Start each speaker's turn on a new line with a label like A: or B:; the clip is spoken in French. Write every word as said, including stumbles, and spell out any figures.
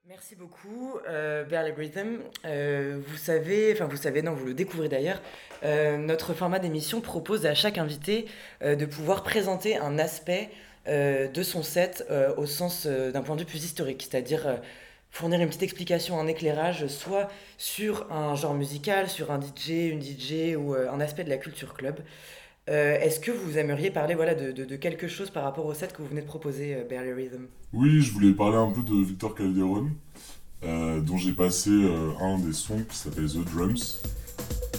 A: Merci beaucoup, euh, Barely Rhythm. Euh, vous savez, enfin vous savez, non, vous le découvrez d'ailleurs, euh, notre format d'émission propose à chaque invité euh, de pouvoir présenter un aspect euh, de son set euh, au sens euh, d'un point de vue plus historique, c'est-à-dire euh, fournir une petite explication, un éclairage, soit sur un genre musical, sur un D J, une D J ou euh, un aspect de la culture club. Euh, est-ce que vous aimeriez parler voilà, de, de- de quelque chose par rapport au set que vous venez de proposer, euh, Barely Rhythm?
B: Oui, je voulais parler un peu de Victor Calderon, euh, dont j'ai passé euh, un des sons qui s'appelle The Drums.